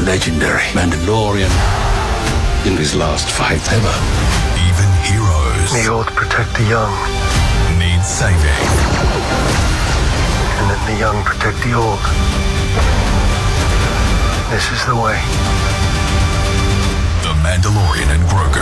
legendary Mandalorian in his last fight ever. Even heroes The old protect the young, need saving. and then the young protect the old. This is the way. The Mandalorian and Grogu.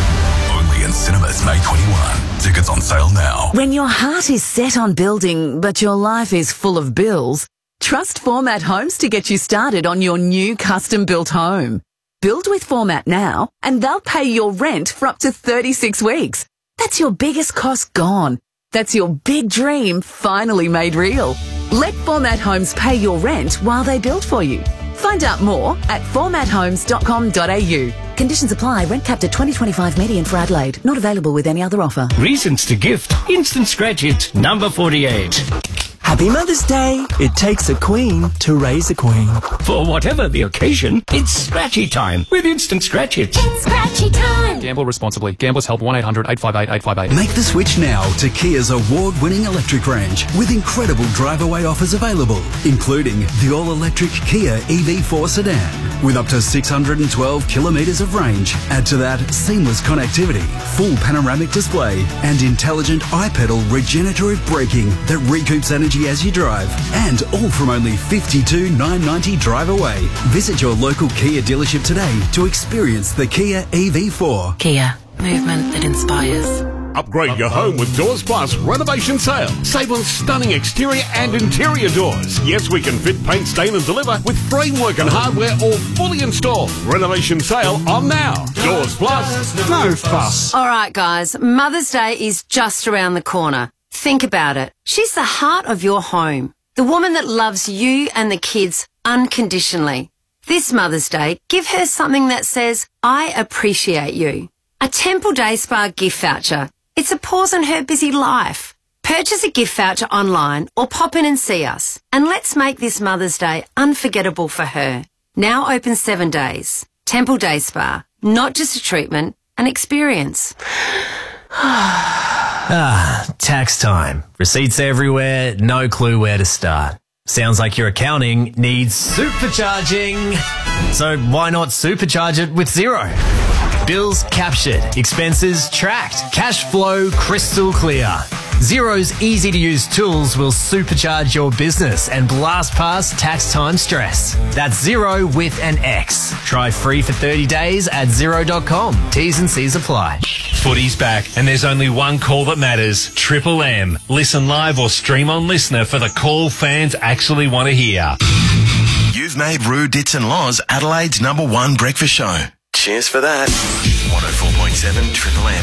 Only in cinemas May 21. Tickets on sale now. When your heart is set on building, but your life is full of bills, trust Format Homes to get you started on your new custom-built home. Build with Format now, and they'll pay your rent for up to 36 weeks. That's your biggest cost gone. That's your big dream finally made real. Let Format Homes pay your rent while they build for you. Find out more at formathomes.com.au. Conditions apply. Rent capped at 2025 median for Adelaide. Not available with any other offer. Reasons to gift. Instant Scratch It, number 48. Happy Mother's Day! It takes a queen to raise a queen. For whatever the occasion, it's Scratchy time with Instant Scratch It. It's scratchy time. Gamble responsibly. Gamblers Help 1-800-858-858. Make the switch now to Kia's award-winning electric range with incredible drive-away offers available, including the all-electric Kia EV4 sedan with up to 612 kilometres of range. Add to that seamless connectivity, full panoramic display and intelligent iPedal regenerative braking that recoups energy as you drive, and all from only $52,990 drive away. Visit your local Kia dealership today to experience the Kia EV4. Kia. Movement that inspires. Upgrade your home with Doors Plus renovation sale. Save on stunning exterior and interior doors. Yes, we can fit, paint, stain and deliver with framework and hardware all fully installed. Renovation sale on now. Doors Plus, no fuss. All right, guys, Mother's Day is just around the corner. Think about it. She's the heart of your home. The woman that loves you and the kids unconditionally. This Mother's Day, give her something that says, I appreciate you. A Temple Day Spa gift voucher. It's a pause in her busy life. Purchase a gift voucher online or pop in and see us. And let's make this Mother's Day unforgettable for her. Now open 7 days. Temple Day Spa. Not just a treatment, an experience. Tax time. Receipts everywhere, no clue where to start. Sounds like your accounting needs supercharging. So why not supercharge it with Xero? Bills captured, expenses tracked, cash flow crystal clear. Xero's easy-to-use tools will supercharge your business and blast past tax time stress. That's Xero with an X. Try free for 30 days at Xero.com. T's and C's apply. Footy's back, and there's only one call that matters. Triple M. Listen live or stream on Listener for the call fans actually want to hear. You've made Roo Dits and Laws Adelaide's #1 breakfast show. Cheers for that. 104.7 Triple M.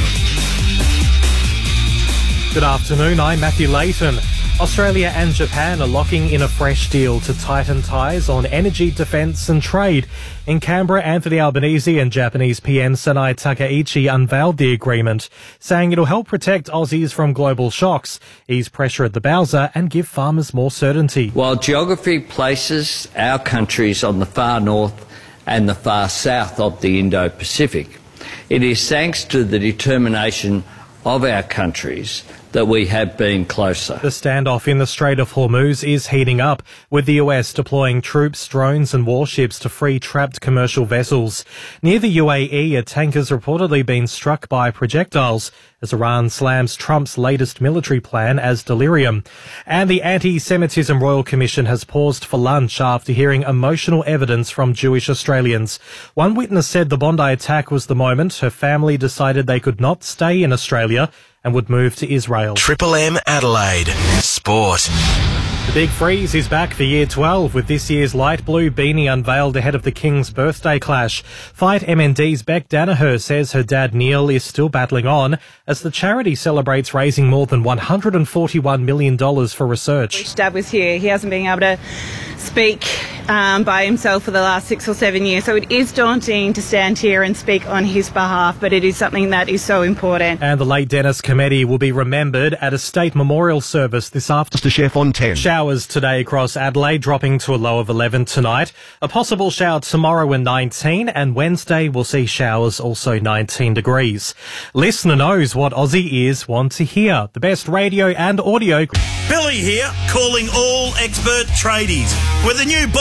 Good afternoon, I'm Matthew Layton. Australia and Japan are locking in a fresh deal to tighten ties on energy, defence and trade. In Canberra, Anthony Albanese and Japanese PM Sanai Takaichi unveiled the agreement, saying it'll help protect Aussies from global shocks, ease pressure at the bowser and give farmers more certainty. While geography places our countries on the far north and the far south of the Indo-Pacific, it is thanks to the determination of our countries that we have been closer. The standoff in the Strait of Hormuz is heating up, with the US deploying troops, drones and warships to free trapped commercial vessels. Near the UAE, a tanker's reportedly been struck by projectiles as Iran slams Trump's latest military plan as delirium. And the Anti-Semitism Royal Commission has paused for lunch after hearing emotional evidence from Jewish Australians. One witness said the Bondi attack was the moment her family decided they could not stay in Australia and would move to Israel. Triple M Adelaide. Sport. The Big Freeze is back for Year 12 with this year's light blue beanie unveiled ahead of the King's birthday clash. Fight MND's Beck Danaher says her dad Neil is still battling on as the charity celebrates raising more than $141 million for research. Dad was here. He hasn't been able to speak by himself for the last 6 or 7 years, so it is daunting to stand here and speak on his behalf, but it is something that is so important. And the late Dennis Cometti will be remembered at a state memorial service this afternoon. The chef on 10. Showers today across Adelaide, dropping to a low of 11 tonight. A possible shower tomorrow in 19, and Wednesday will see showers also 19 degrees. Listener knows what Aussie ears want to hear. The best radio and audio. Billy here, calling all expert tradies. With a new